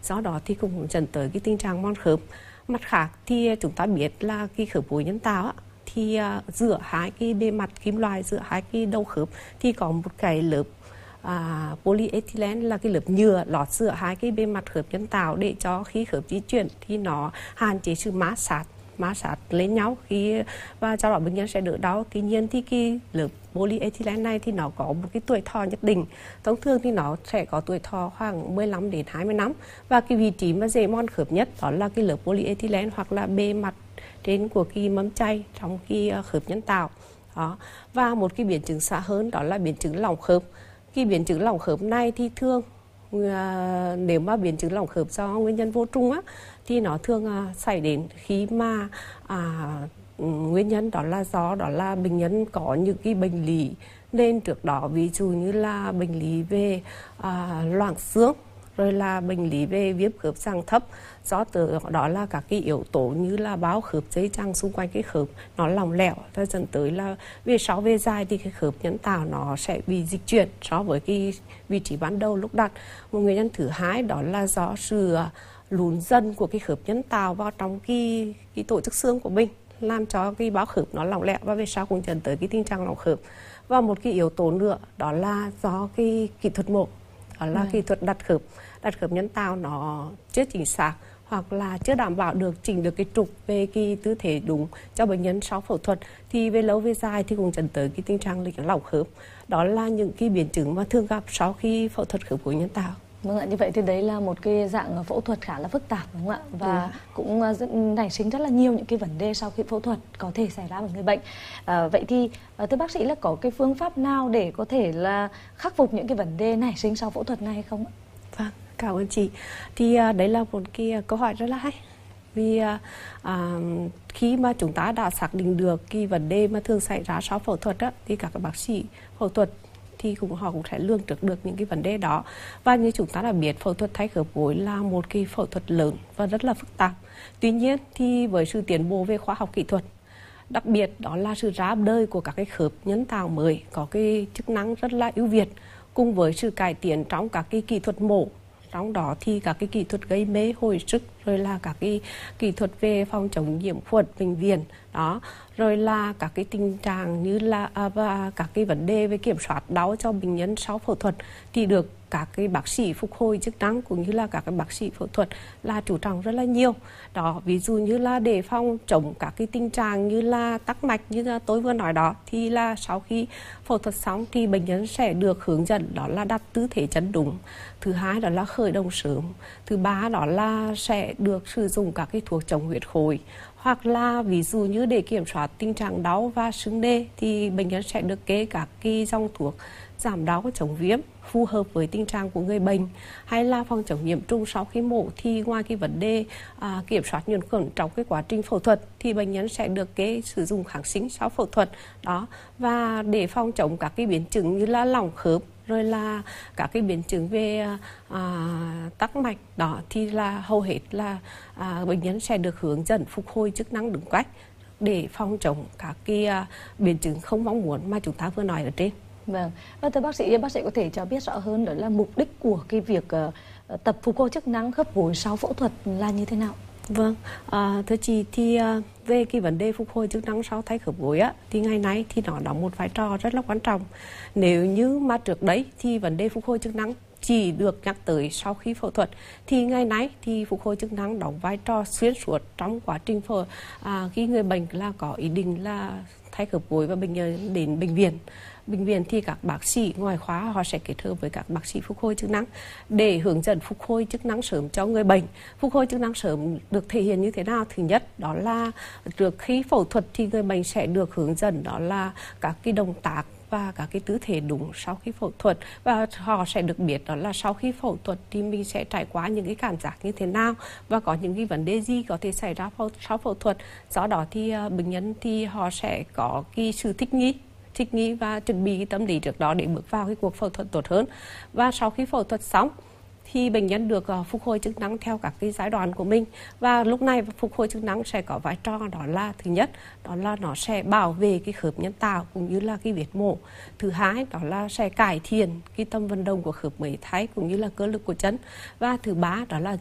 do đó thì cũng dẫn tới cái tình trạng mòn khớp. Mặt khác thì chúng ta biết là cái khớp gối nhân tạo á, thì giữa hai cái bề mặt kim loại, giữa hai cái đầu khớp thì có một cái lớp polyethylene là cái lớp nhựa lót giữa hai cái bề mặt khớp nhân tạo, để cho khi khớp di chuyển thì nó hạn chế sự ma sát lên nhau và cho đó bệnh nhân sẽ đỡ đau. Tuy nhiên thì cái lớp polyethylene này thì nó có một cái tuổi thọ nhất định, thông thường thì nó sẽ có tuổi thọ khoảng 15 đến 20 năm, và cái vị trí mà dễ mòn khớp nhất đó là cái lớp polyethylene hoặc là bề mặt trên của cái mâm chai trong cái khớp nhân tạo đó. Và một cái biến chứng xa hơn đó là biến chứng lỏng khớp. Cái biến chứng lỏng khớp này thì thường nếu mà biến chứng lỏng khớp do nguyên nhân vô trùng á, thì nó thường xảy đến khi mà nguyên nhân đó là bệnh nhân có những cái bệnh lý nên trước đó, ví dụ như là bệnh lý về loãng xương, rồi là bệnh lý về viêm khớp dạng thấp, do từ đó là các cái yếu tố như là bao khớp dây chằng xung quanh cái khớp nó lỏng lẻo, và dẫn tới là về sau về dài thì cái khớp nhân tạo nó sẽ bị dịch chuyển so với cái vị trí ban đầu lúc đặt. Một nguyên nhân thứ hai đó là do sự lún dần của cái khớp nhân tạo vào trong cái tổ chức xương của mình, làm cho cái bao khớp nó lỏng lẻo và về sau cũng dẫn tới cái tình trạng lỏng khớp. Và một cái yếu tố nữa đó là do cái kỹ thuật mổ, đó là kỹ thuật đặt khớp nhân tạo nó chưa chính xác, hoặc là chưa đảm bảo được chỉnh được cái trục về cái tư thế đúng cho bệnh nhân sau phẫu thuật, thì về lâu về dài thì cũng dẫn tới cái tình trạng lỏng khớp. Đó là những cái biến chứng mà thường gặp sau khi phẫu thuật khớp gối nhân tạo. Vâng ạ, như vậy thì đấy là một cái dạng phẫu thuật khá là phức tạp, đúng không ạ? Và cũng nảy sinh rất là nhiều những cái vấn đề sau khi phẫu thuật có thể xảy ra với người bệnh. Vậy thì thưa bác sĩ là có cái phương pháp nào để có thể là khắc phục những cái vấn đề nảy sinh sau phẫu thuật này hay không ạ? Vâng, cảm ơn chị. Thì đấy là một cái câu hỏi rất là hay. Vì khi mà chúng ta đã xác định được cái vấn đề mà thường xảy ra sau phẫu thuật á, thì các bác sĩ phẫu thuật thì họ cũng sẽ lường trước được những cái vấn đề đó. Và như chúng ta đã biết, phẫu thuật thay khớp gối là một cái phẫu thuật lớn và rất là phức tạp. Tuy nhiên thì với sự tiến bộ về khoa học kỹ thuật, đặc biệt đó là sự ra đời của các cái khớp nhân tạo mới có cái chức năng rất là ưu việt, cùng với sự cải tiến trong các cái kỹ thuật mổ, trong đó thì các cái kỹ thuật gây mê hồi sức, rồi là các cái kỹ thuật về phòng chống nhiễm khuẩn bệnh viện đó, rồi là các cái tình trạng như là và các cái vấn đề về kiểm soát đau cho bệnh nhân sau phẫu thuật thì được các cái bác sĩ phục hồi chức năng cũng như là các cái bác sĩ phẫu thuật là chú trọng rất là nhiều đó. Ví dụ như là để phòng chống các cái tình trạng như là tắc mạch như là tôi vừa nói đó, thì là sau khi phẫu thuật xong thì bệnh nhân sẽ được hướng dẫn đó là đặt tư thế chân đúng, thứ hai đó là khởi động sớm, thứ ba đó là sẽ được sử dụng các cái thuốc chống huyết khối, hoặc là ví dụ như để kiểm soát tình trạng đau và sưng nề thì bệnh nhân sẽ được kê các cái dòng thuốc giảm đau chống viêm phù hợp với tình trạng của người bệnh. Hay là phòng chống nhiễm trùng sau khi mổ thì ngoài cái vấn đề kiểm soát nhiễm khuẩn trong cái quá trình phẫu thuật thì bệnh nhân sẽ được kê sử dụng kháng sinh sau phẫu thuật đó. Và để phòng chống các cái biến chứng như là lỏng khớp, rồi là các cái biến chứng về tắc mạch đó thì là hầu hết là bệnh nhân sẽ được hướng dẫn phục hồi chức năng đúng cách để phòng chống các cái biến chứng không mong muốn mà chúng ta vừa nói ở trên. Vâng, và thưa bác sĩ có thể cho biết rõ hơn đó là mục đích của cái việc tập phục hồi chức năng khớp gối sau phẫu thuật là như thế nào? Vâng, thưa chị thì về cái vấn đề phục hồi chức năng sau thay khớp gối á, thì ngày nay thì nó đóng một vai trò rất là quan trọng. Nếu như mà trước đấy thì vấn đề phục hồi chức năng chỉ được nhắc tới sau khi phẫu thuật, thì ngày nay thì phục hồi chức năng đóng vai trò xuyên suốt trong quá trình khi người bệnh là có ý định là thay khớp gối và bệnh nhân đến bệnh viện. Bệnh viện thì các bác sĩ ngoại khoa họ sẽ kết hợp với các bác sĩ phục hồi chức năng để hướng dẫn phục hồi chức năng sớm cho người bệnh. Phục hồi chức năng sớm được thể hiện như thế nào? Thứ nhất đó là trước khi phẫu thuật thì người bệnh sẽ được hướng dẫn đó là các cái động tác và các cái tư thế đúng sau khi phẫu thuật, và họ sẽ được biết đó là sau khi phẫu thuật thì mình sẽ trải qua những cái cảm giác như thế nào và có những cái vấn đề gì có thể xảy ra sau phẫu thuật. Do đó thì bệnh nhân thì họ sẽ có cái sự thích nghi và chuẩn bị cái tâm lý trước đó để bước vào cái cuộc phẫu thuật tốt hơn. Và sau khi phẫu thuật xong thì bệnh nhân được phục hồi chức năng theo các cái giai đoạn của mình, và lúc này phục hồi chức năng sẽ có vai trò đó là thứ nhất đó là nó sẽ bảo vệ cái khớp nhân tạo cũng như là cái vết mổ, thứ hai đó là sẽ cải thiện cái tầm vận động của khớp mới thay cũng như là cơ lực của chân, và thứ ba đó là